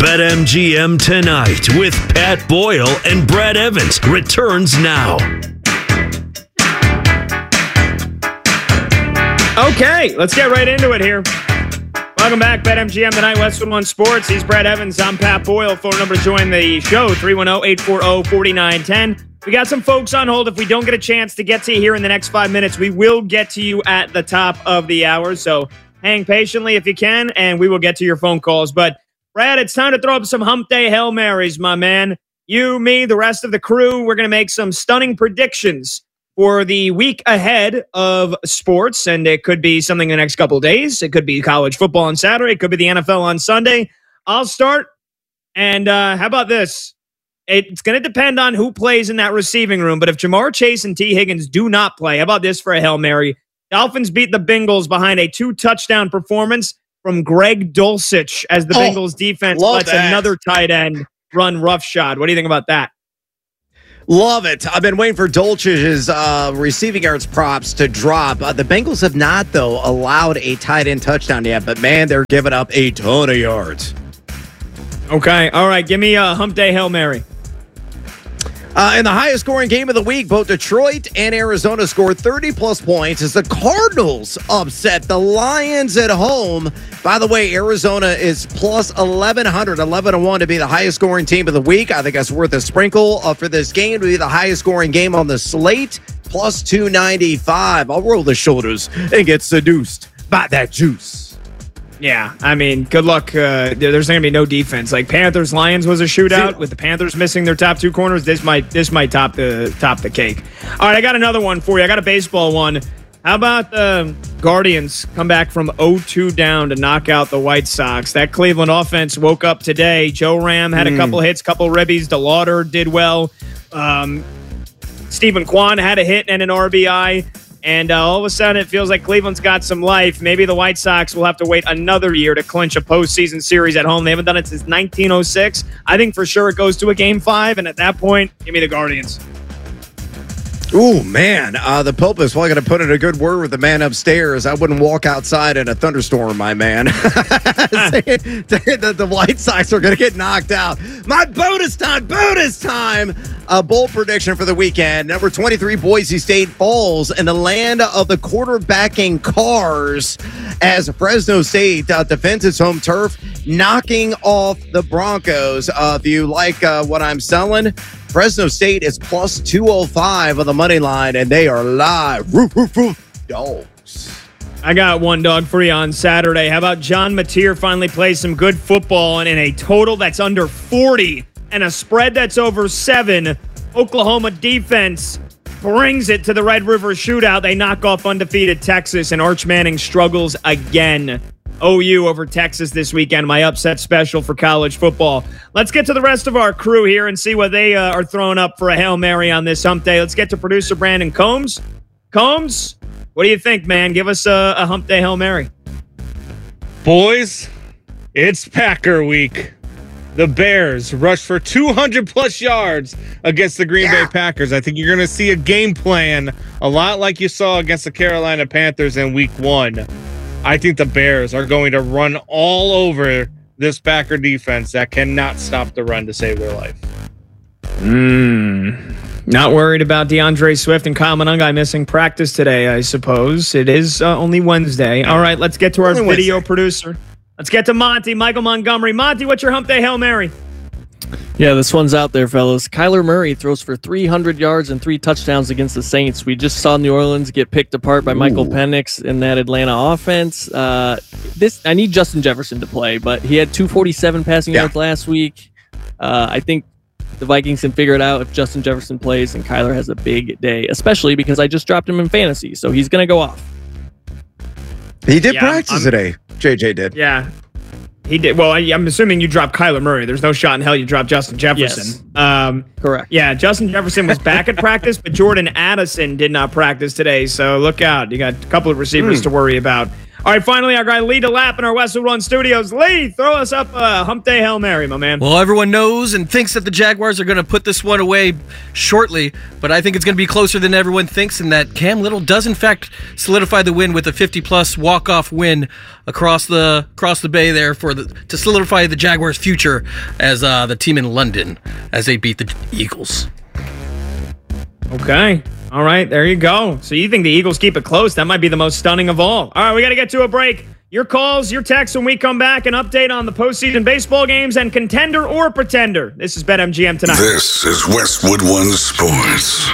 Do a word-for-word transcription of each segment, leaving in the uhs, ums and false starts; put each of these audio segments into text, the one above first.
BetMGM Tonight with Pat Boyle and Brad Evans returns now. Okay, let's get right into it here. Welcome back, BetMGM Tonight, Westwood One Sports. He's Brad Evans. I'm Pat Boyle. Phone number to join the show, three one zero, eight four zero, four nine one zero. We got some folks on hold. If we don't get a chance to get to you here in the next five minutes, we will get to you at the top of the hour. So hang patiently if you can, and we will get to your phone calls. But, Brad, it's time to throw up some Hump Day Hail Marys, my man. You, me, the rest of the crew, we're going to make some stunning predictions for the week ahead of sports, and it could be something in the next couple of days. It could be college football on Saturday. It could be the N F L on Sunday. I'll start, and uh, how about this? It's going to depend on who plays in that receiving room, but if Jamar Chase and T. Higgins do not play, how about this for a Hail Mary? Dolphins beat the Bengals behind a two-touchdown performance from Greg Dulcich as the oh, Bengals defense lets that. another tight end run roughshod. What do you think about that? Love it. I've been waiting for Dulcich's uh, receiving yards props to drop. Uh, the Bengals have not, though, allowed a tight end touchdown yet, but, man, they're giving up a ton of yards. Okay. All right. Give me a Hump Day Hail Mary. Uh, in the highest scoring game of the week, both Detroit and Arizona scored thirty-plus points as the Cardinals upset the Lions at home. By the way, Arizona is plus eleven hundred, eleven to one to be the highest scoring team of the week. I think that's worth a sprinkle uh, for this game to be the highest scoring game on the slate, plus two ninety-five. I'll roll the shoulders and get seduced by that juice. Yeah, I mean, good luck. Uh, there's not gonna be no defense. Like Panthers Lions was a shootout Zero. with the Panthers missing their top two corners. This might this might top the top the cake. All right, I got another one for you. I got a baseball one. How about the Guardians come back from oh two down to knock out the White Sox? That Cleveland offense woke up today. Joe Ram had mm. a couple hits, couple ribbies. DeLauder did well. Um, Stephen Kwan had a hit and an R B I. And uh, all of a sudden, it feels like Cleveland's got some life. Maybe the White Sox will have to wait another year to clinch a postseason series at home. They haven't done it since nineteen oh six. I think for sure it goes to a game five. And at that point, give me the Guardians. Ooh, man. Uh, the Pope is probably going to put in a good word with the man upstairs. I wouldn't walk outside in a thunderstorm, my man. the, the White Sox are going to get knocked out. My bonus time, bonus time. A bold prediction for the weekend. Number twenty-three, Boise State falls in the land of the quarterbacking cars as Fresno State uh, defends its home turf, knocking off the Broncos. Uh, if you like uh, what I'm selling, Fresno State is plus two oh five on the money line, and they are live. Roof, roof, roof, dogs. I got one dog for you on Saturday. How about John Mateer finally plays some good football and in a total that's under forty and a spread that's over seven? Oklahoma defense brings it to the Red River Shootout. They knock off undefeated Texas, and Arch Manning struggles again. O U over Texas this weekend, my upset special for college football. Let's get to the rest of our crew here and see what they uh, are throwing up for a Hail Mary on this hump day. Let's get to producer Brandon Combs. Combs, what do you think, man? Give us a, a hump day Hail Mary. Boys, it's Packer week. The Bears rushed for two hundred plus yards against the Green yeah. Bay Packers. I think you're going to see a game plan a lot like you saw against the Carolina Panthers in week one. I think the Bears are going to run all over this Packer defense that cannot stop the run to save their life. Mm. Not worried about DeAndre Swift and Kyle Monangai missing practice today, I suppose. It is uh, only Wednesday. All right, let's get to our only video Wednesday. producer. Let's get to Monty, Michael Montgomery. Monty, what's your hump day Hail Mary? Yeah, this one's out there, fellas. Kyler Murray throws for three hundred yards and three touchdowns against the Saints. We just saw New Orleans get picked apart by Ooh. Michael Penix in that Atlanta offense. Uh, this I need Justin Jefferson to play, but he had two forty-seven passing yeah. yards last week. Uh, I think the Vikings can figure it out if Justin Jefferson plays and Kyler has a big day, especially because I just dropped him in fantasy, so he's going to go off. He did yeah, practice I'm, today. J J did. Yeah. He did. Well, I'm assuming you dropped Kyler Murray. There's no shot in hell you dropped Justin Jefferson. Yes. Um, Correct. Yeah, Justin Jefferson was back at practice, but Jordan Addison did not practice today, so look out. You got a couple of receivers mm. to worry about. All right, finally, our guy Lee DeLapp in our Westwood One studios. Lee, throw us up a Hump Day Hail Mary, my man. Well, everyone knows and thinks that the Jaguars are going to put this one away shortly, but I think it's going to be closer than everyone thinks, and that Cam Little does, in fact, solidify the win with a fifty-plus walk-off win across the across the bay there for the to solidify the Jaguars' future as uh, the team in London as they beat the Eagles. Okay. All right, there you go. So you think the Eagles keep it close? That might be the most stunning of all. All right, we got to get to a break. Your calls, your texts when we come back. An update on the postseason baseball games and contender or pretender. This is BetMGM Tonight. This is Westwood One Sports.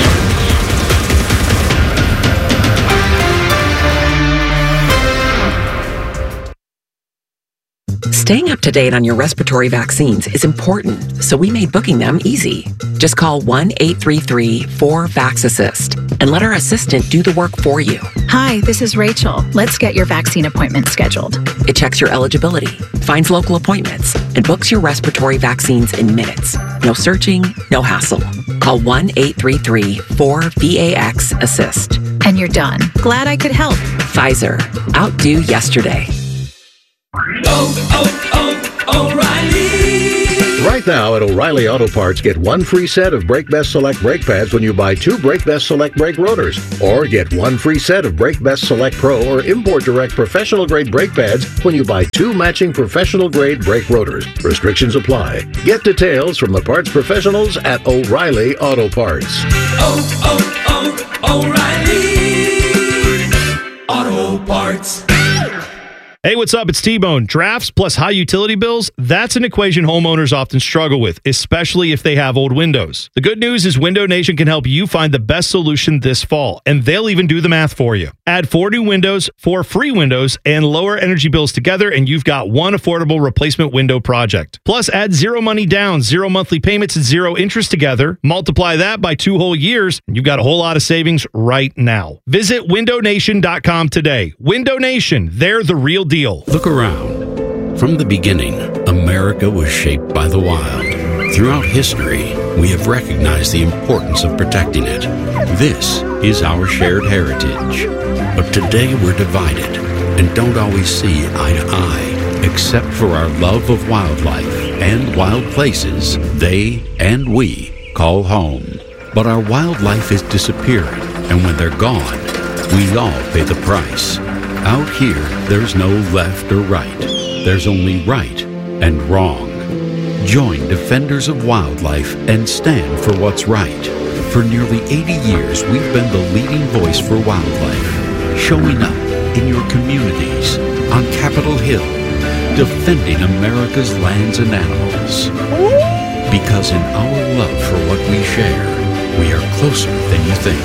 Staying up to date on your respiratory vaccines is important, so we made booking them easy. Just call one eight three three four VAX-ASSIST and let our assistant do the work for you. Hi, this is Rachel. Let's get your vaccine appointment scheduled. It checks your eligibility, finds local appointments, and books your respiratory vaccines in minutes. No searching, no hassle. Call one eight three three four VAX-ASSIST. And you're done. Glad I could help. Pfizer. Outdo yesterday. Oh, oh, oh, O'Reilly! Right now at O'Reilly Auto Parts, get one free set of Brake Best Select brake pads when you buy two Brake Best Select brake rotors. Or get one free set of Brake Best Select Pro or Import Direct professional grade brake pads when you buy two matching professional grade brake rotors. Restrictions apply. Get details from the parts professionals at O'Reilly Auto Parts. Oh, oh, oh, O'Reilly! Auto Parts. Hey, what's up? It's T-Bone. Drafts plus high utility bills, that's an equation homeowners often struggle with, especially if they have old windows. The good news is Window Nation can help you find the best solution this fall, and they'll even do the math for you. Add four new windows, four free windows, and lower energy bills together, and you've got one affordable replacement window project. Plus, add zero money down, zero monthly payments, and zero interest together. Multiply that by two whole years, and you've got a whole lot of savings right now. Visit window nation dot com today. Window Nation, they're the real deal. Look around. From the beginning, America was shaped by the wild. Throughout history, we have recognized the importance of protecting it. This is our shared heritage. But today we're divided and don't always see eye to eye, except for our love of wildlife and wild places they and we call home. But our wildlife is disappearing, and when they're gone, we all pay the price. Out here, there's no left or right. There's only right and wrong. Join Defenders of Wildlife and stand for what's right. For nearly eighty years, we've been the leading voice for wildlife, showing up in your communities, on Capitol Hill, defending America's lands and animals. Because in our love for what we share, we are closer than you think.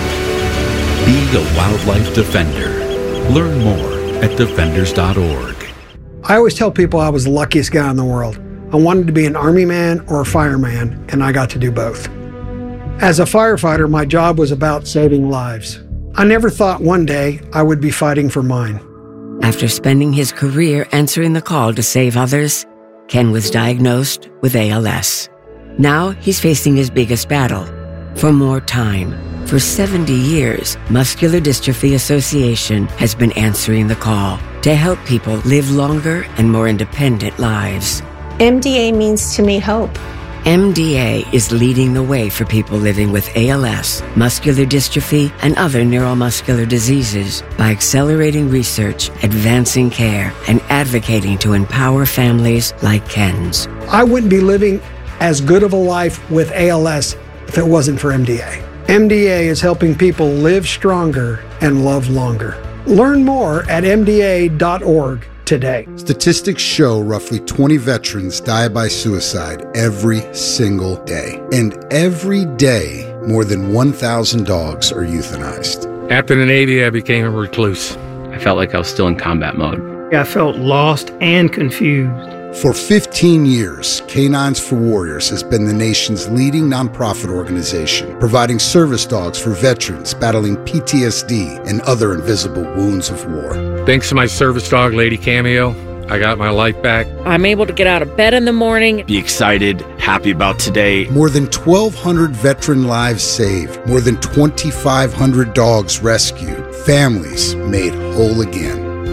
Be a wildlife defender. Learn more at defenders dot org. I always tell people I was the luckiest guy in the world. I wanted to be an Army man or a fireman, and I got to do both. As a firefighter, my job was about saving lives. I never thought one day I would be fighting for mine. After spending his career answering the call to save others, Ken was diagnosed with A L S. Now he's facing his biggest battle, for more time. For seventy years, Muscular Dystrophy Association has been answering the call to help people live longer and more independent lives. M D A means to me hope. M D A is leading the way for people living with A L S, muscular dystrophy, and other neuromuscular diseases by accelerating research, advancing care, and advocating to empower families like Ken's. I wouldn't be living as good of a life with A L S if it wasn't for M D A. M D A is helping people live stronger and love longer. Learn more at M D A dot org today. Statistics show roughly twenty veterans die by suicide every single day. And every day, more than one thousand dogs are euthanized. After the Navy, I became a recluse. I felt like I was still in combat mode. I felt lost and confused. For fifteen years, Canines for Warriors has been the nation's leading nonprofit organization, providing service dogs for veterans battling P T S D and other invisible wounds of war. Thanks to my service dog, Lady Cameo, I got my life back. I'm able to get out of bed in the morning. Be excited, happy about today. More than twelve hundred veteran lives saved. More than twenty-five hundred dogs rescued. Families made whole again.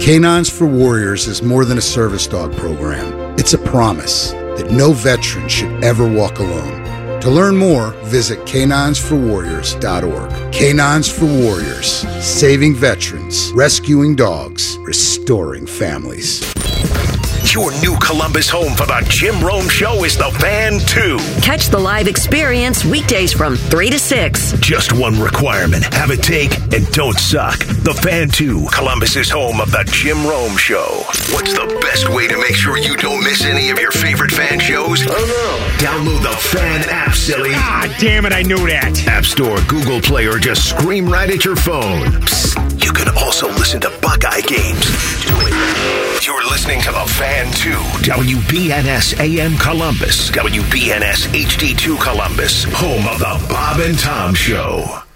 Canines for Warriors is more than a service dog program. It's a promise that no veteran should ever walk alone. To learn more, visit canines for warriors dot org. Canines for Warriors, saving veterans, rescuing dogs, restoring families. Your new Columbus home for the Jim Rome Show is the Fan two. Catch the live experience weekdays from three to six. Just one requirement. Have a take and don't suck. The Fan two, Columbus's home of the Jim Rome Show. What's the best way to make sure you don't miss any of your favorite fan shows? Oh no. Download the Fan app, silly. Ah, damn it, I knew that. App Store, Google Play, or just scream right at your phone. Psst, you can also listen to Buckeye games. You're listening to the Fan two, W B N S A M Columbus, W B N S H D two Columbus, home of the Bob and Tom Show.